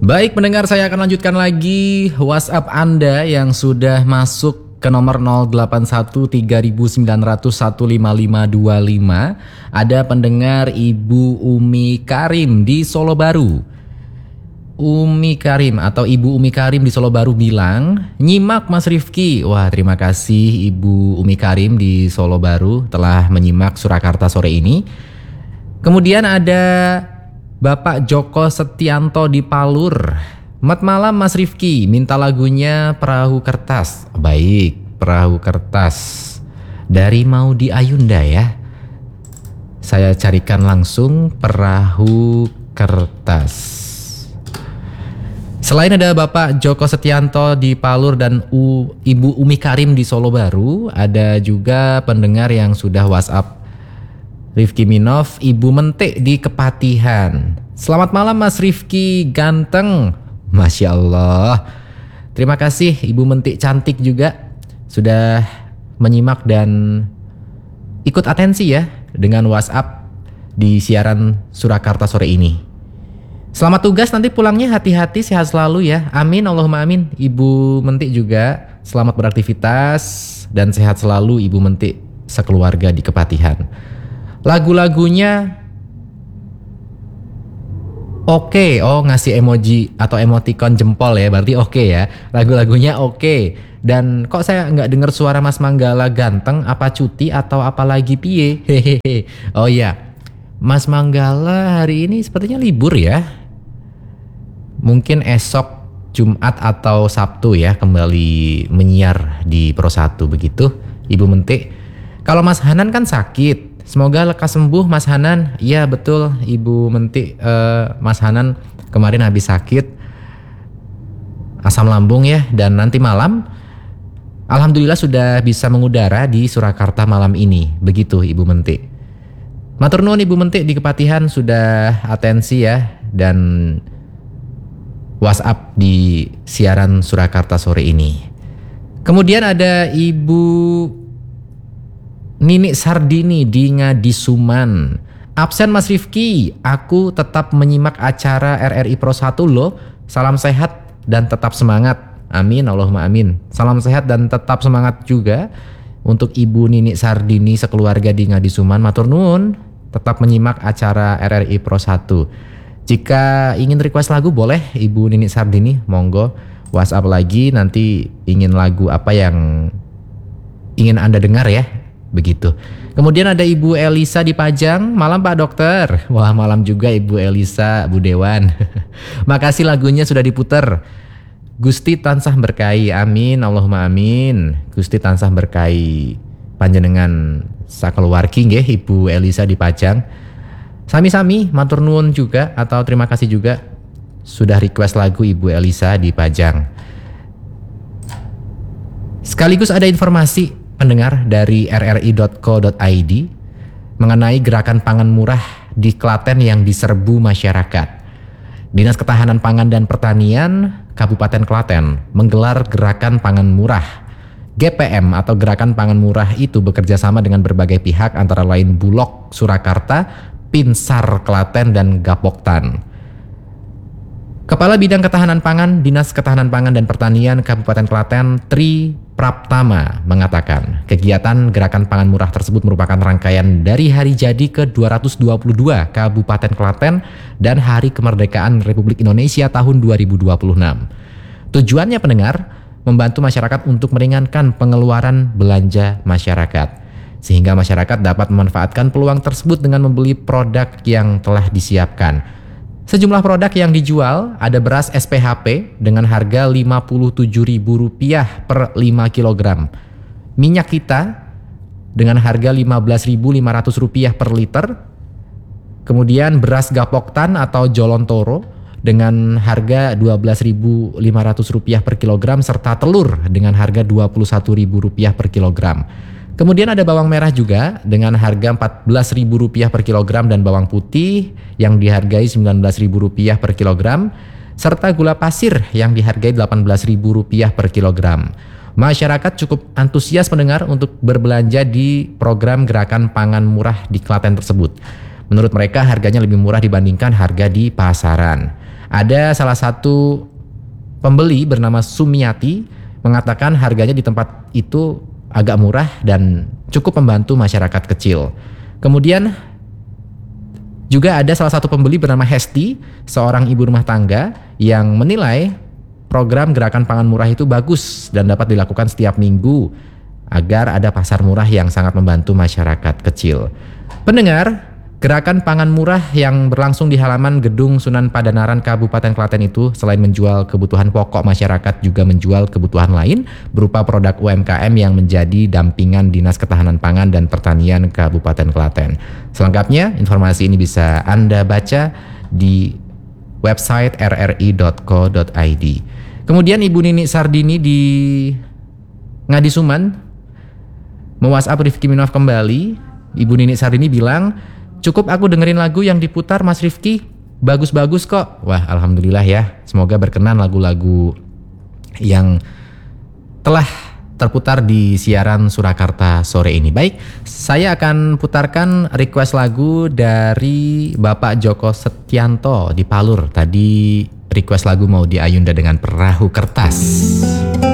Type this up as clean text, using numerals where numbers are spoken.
Baik pendengar, saya akan lanjutkan lagi WhatsApp Anda yang sudah masuk ke nomor 0813915555. Ada pendengar Ibu Umi Karim di Solo Baru. Umi Karim atau Ibu Umi Karim di Solo Baru bilang, nyimak Mas Rifki. Wah, terima kasih Ibu Umi Karim di Solo Baru telah menyimak Surakarta sore ini. Kemudian ada Bapak Joko Setianto di Palur. Selamat malam Mas Rifki, minta lagunya Perahu Kertas. Baik, Perahu Kertas dari Maudy Ayunda ya. Saya carikan langsung Perahu Kertas. Selain ada Bapak Joko Setianto di Palur dan Ibu Umi Karim di Solo Baru, ada juga pendengar yang sudah WhatsApp Rifki Minov, Ibu Mentik di Kepatihan. Selamat malam Mas Rifki, ganteng. Masya Allah. Terima kasih Ibu Mentik cantik juga sudah menyimak dan ikut atensi ya dengan WhatsApp di siaran Surakarta sore ini. Selamat tugas, nanti pulangnya hati-hati, sehat selalu ya. Amin, Allahumma amin. Ibu Mentik juga selamat beraktivitas dan sehat selalu Ibu Mentik sekeluarga di Kepatihan. Lagu-lagunya oke. Oh, ngasih emoji atau emoticon jempol ya, berarti oke ya. Lagu-lagunya oke. Dan kok saya nggak dengar suara Mas Manggala ganteng, apa cuti atau apa lagi piye? Hehehe. Oh iya, Mas Manggala hari ini sepertinya libur ya. Mungkin esok Jumat atau Sabtu ya kembali menyiar di Pro 1 begitu Ibu Mentik. Kalau Mas Hanan kan sakit, semoga lekas sembuh Mas Hanan. Iya betul Ibu Mentik, Mas Hanan kemarin habis sakit asam lambung ya. Dan nanti malam alhamdulillah sudah bisa mengudara di Surakarta malam ini. Begitu Ibu Mentik. Matur nuwun Ibu Mentik di Kepatihan sudah atensi ya dan WhatsApp di siaran Surakarta sore ini. Kemudian ada Ibu Nini Sardini di Ngadisuman. Absen Mas Rifki, aku tetap menyimak acara RRI Pro 1 loh. Salam sehat dan tetap semangat. Amin, Allahumma amin. Salam sehat dan tetap semangat juga untuk Ibu Nini Sardini sekeluarga di Ngadisuman. Matur nuwun, tetap menyimak acara RRI Pro 1. Jika ingin request lagu boleh Ibu Nini Sardini, monggo WhatsApp lagi, nanti ingin lagu apa yang ingin Anda dengar ya. Begitu. Kemudian ada Ibu Elisa di Pajang. Malam Pak Dokter. Wah, malam juga Ibu Elisa, Bu Dewan. Makasih lagunya sudah diputer. Gusti tansah berkahi. Amin, Allahumma amin. Gusti tansah berkahi panjenengan sakeluargi nggih Ibu Elisa di Pajang. Sami-sami matur nuwun juga atau terima kasih juga sudah request lagu Ibu Elisa di Pajang. Sekaligus ada informasi pendengar dari rri.co.id mengenai gerakan pangan murah di Klaten yang diserbu masyarakat. Dinas Ketahanan Pangan dan Pertanian Kabupaten Klaten menggelar gerakan pangan murah. GPM atau Gerakan Pangan Murah itu bekerja sama dengan berbagai pihak antara lain Bulog Surakarta, Pinsar Klaten dan Gapoktan. Kepala Bidang Ketahanan Pangan Dinas Ketahanan Pangan dan Pertanian Kabupaten Klaten Tri Praptama mengatakan kegiatan gerakan pangan murah tersebut merupakan rangkaian dari Hari Jadi ke-222 Kabupaten Klaten dan Hari Kemerdekaan Republik Indonesia tahun 2026. Tujuannya pendengar membantu masyarakat untuk meringankan pengeluaran belanja masyarakat sehingga masyarakat dapat memanfaatkan peluang tersebut dengan membeli produk yang telah disiapkan. Sejumlah produk yang dijual ada beras SPHP dengan harga Rp57.000 per 5 kg. Minyak kita dengan harga Rp15.500 per liter. Kemudian beras Gapoktan atau Jolontoro dengan harga Rp12.500 per kilogram serta telur dengan harga Rp21.000 per kilogram. Kemudian ada bawang merah juga dengan harga Rp14.000 per kilogram dan bawang putih yang dihargai Rp19.000 per kilogram serta gula pasir yang dihargai Rp18.000 per kilogram. Masyarakat cukup antusias mendengar untuk berbelanja di program gerakan pangan murah di Klaten tersebut. Menurut mereka harganya lebih murah dibandingkan harga di pasaran. Ada salah satu pembeli bernama Sumiati mengatakan harganya di tempat itu agak murah dan cukup membantu masyarakat kecil. Kemudian juga ada salah satu pembeli bernama Hesti, seorang ibu rumah tangga yang menilai program gerakan pangan murah itu bagus dan dapat dilakukan setiap minggu agar ada pasar murah yang sangat membantu masyarakat kecil. Pendengar, gerakan pangan murah yang berlangsung di halaman Gedung Sunan Padanaran Kabupaten Klaten itu selain menjual kebutuhan pokok masyarakat juga menjual kebutuhan lain berupa produk UMKM yang menjadi dampingan Dinas Ketahanan Pangan dan Pertanian Kabupaten Klaten. Selengkapnya informasi ini bisa Anda baca di website rri.co.id. Kemudian Ibu Nini Sardini di Ngadisuman me-WhatsApp Rifki Minoff kembali. Ibu Nini Sardini bilang, "Cukup aku dengerin lagu yang diputar Mas Rifki, bagus-bagus kok." Wah, alhamdulillah ya. Semoga berkenan lagu-lagu yang telah terputar di siaran Surakarta sore ini. Baik, saya akan putarkan request lagu dari Bapak Joko Setianto di Palur. Tadi request lagu mau di Ayunda dengan Perahu Kertas.